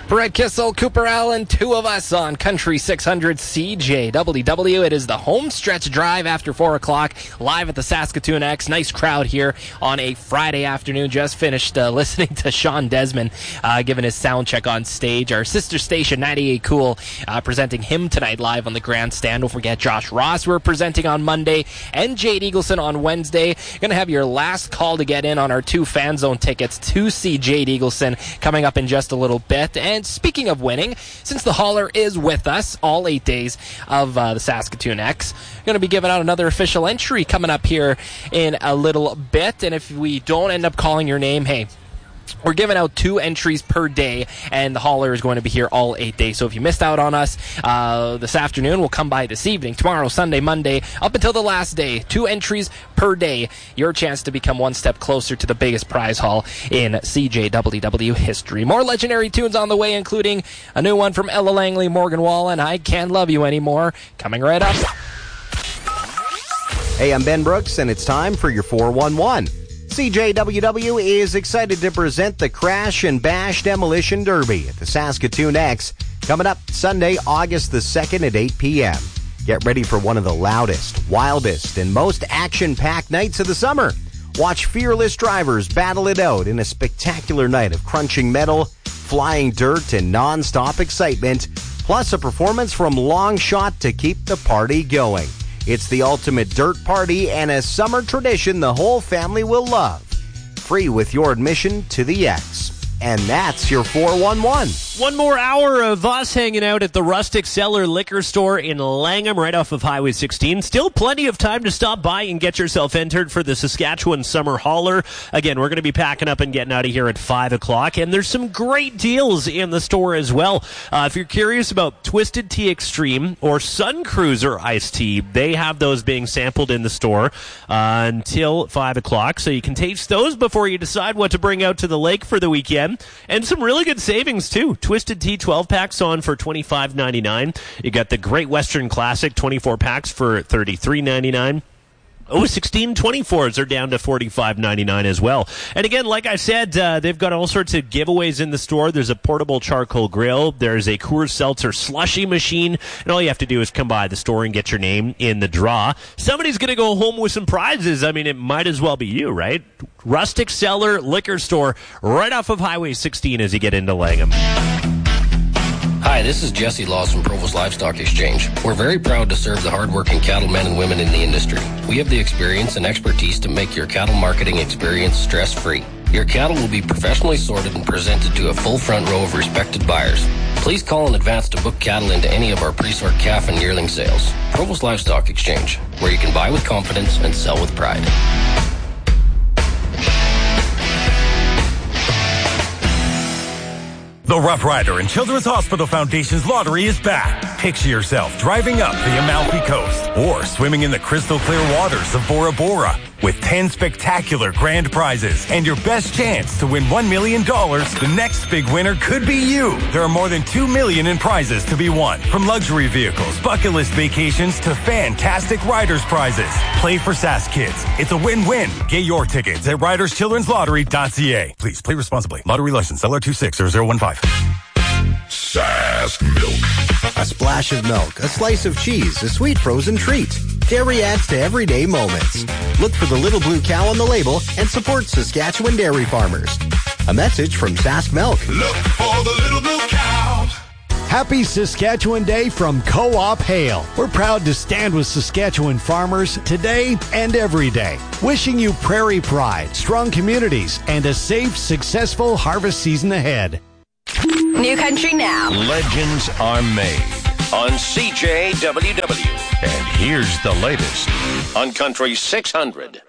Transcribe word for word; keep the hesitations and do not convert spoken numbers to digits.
Brett Kissel, Cooper Allen, two of us on Country six hundred C J W W. It is the home stretch drive after four o'clock, live at the Saskatoon X. Nice crowd here on a Friday afternoon. Just finished uh, listening to Sean Desmond uh, giving his sound check on stage. Our sister station, ninety-eight Cool, uh, presenting him tonight live on the grandstand. Don't forget Josh Ross, we're presenting on Monday, and Jade Eagleson on Wednesday. Going to have your last call to get in on our two Fan Zone tickets to see Jade Eagleson coming up in just a little bit. And speaking of winning, since the hauler is with us all eight days of uh, the Saskatoon X, going to be giving out another official entry coming up here in a little bit. And if we don't end up calling your name, hey, we're giving out two entries per day, and the hauler is going to be here all eight days. So if you missed out on us uh, this afternoon, we'll come by this evening, tomorrow, Sunday, Monday, up until the last day. Two entries per day. Your chance to become one step closer to the biggest prize haul in C J W W history. More legendary tunes on the way, including a new one from Ella Langley, Morgan Wallen, I Can't Love You Anymore, coming right up. Hey, I'm Ben Brooks, and it's time for your four one one. C J W W is excited to present the Crash and Bash Demolition Derby at the Saskatoon X, coming up Sunday, August the second at eight p.m. Get ready for one of the loudest, wildest, and most action-packed nights of the summer. Watch fearless drivers battle it out in a spectacular night of crunching metal, flying dirt, and non-stop excitement, plus a performance from Longshot to keep the party going. It's the ultimate dirt party and a summer tradition the whole family will love. Free with your admission to the X. And that's your four one one. One more hour of us hanging out at the Rustic Cellar Liquor Store in Langham, right off of Highway sixteen. Still plenty of time to stop by and get yourself entered for the Saskatchewan Summer Hauler. Again, we're going to be packing up and getting out of here at five o'clock, and there's some great deals in the store as well. Uh, if you're curious about Twisted Tea Extreme or Sun Cruiser Iced Tea, they have those being sampled in the store uh, until five o'clock, so you can taste those before you decide what to bring out to the lake for the weekend. And some really good savings, too. Twisted Tea twelve packs on for twenty-five ninety-nine. You got the Great Western Classic twenty-four packs for thirty-three ninety-nine. Oh, sixteen twenty-fours are down to forty-five ninety-nine as well. And again, like I said, uh, they've got all sorts of giveaways in the store. There's a portable charcoal grill. There's a Coors Seltzer slushy machine. And all you have to do is come by the store and get your name in the draw. Somebody's going to go home with some prizes. I mean, it might as well be you, right? Rustic Cellar Liquor Store right off of Highway sixteen as you get into Langham. Hi, this is Jesse Laws from Provost Livestock Exchange. We're very proud to serve the hardworking cattlemen and women in the industry. We have the experience and expertise to make your cattle marketing experience stress-free. Your cattle will be professionally sorted and presented to a full front row of respected buyers. Please call in advance to book cattle into any of our pre-sort calf and yearling sales. Provost Livestock Exchange, where you can buy with confidence and sell with pride. The Rough Rider and Children's Hospital Foundation's lottery is back. Picture yourself driving up the Amalfi Coast or swimming in the crystal clear waters of Bora Bora with ten spectacular grand prizes and your best chance to win one million dollars. The next big winner could be you. There are more than two million dollars in prizes to be won, from luxury vehicles, bucket list vacations to fantastic riders prizes. Play for Sask Kids. It's a win-win. Get your tickets at riders children's lottery dot c a. Please play responsibly. Lottery license L R two six zero zero one five. Sask Milk. A splash of milk, a slice of cheese, a sweet frozen treat. Dairy adds to everyday moments. Look for the little blue cow on the label and support Saskatchewan dairy farmers. A message from Sask Milk. Look for the little blue cow. Happy Saskatchewan Day from Co-op Hale. We're proud to stand with Saskatchewan farmers today and every day. Wishing you prairie pride, strong communities, and a safe, successful harvest season ahead. New Country Now. Legends are made on C J W W. And here's the latest on Country six hundred.